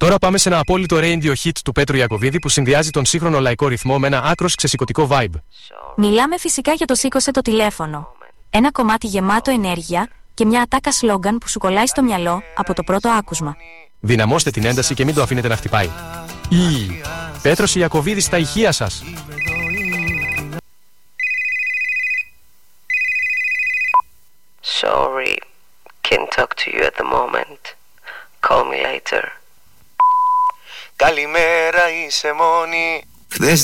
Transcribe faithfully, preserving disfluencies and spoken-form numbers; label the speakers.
Speaker 1: Τώρα πάμε σε ένα απόλυτο radio hit του Πέτρου Ιακωβίδη που συνδυάζει τον σύγχρονο λαϊκό ρυθμό με ένα άκρος ξεσηκωτικό vibe.
Speaker 2: Μιλάμε φυσικά για το σήκωσε το τηλέφωνο. Ένα κομμάτι γεμάτο ενέργεια και μια ατάκα σλόγγαν που σου κολλάει στο μυαλό από το πρώτο άκουσμα.
Speaker 1: Δυναμώστε την ένταση και μην το αφήνετε να χτυπάει. Ή Πέτρος Ιακωβίδης στα ηχεία σας.
Speaker 3: Sorry, can't talk to you at the moment. Call me later.
Speaker 4: Καλημέρα, είσαι μόνη.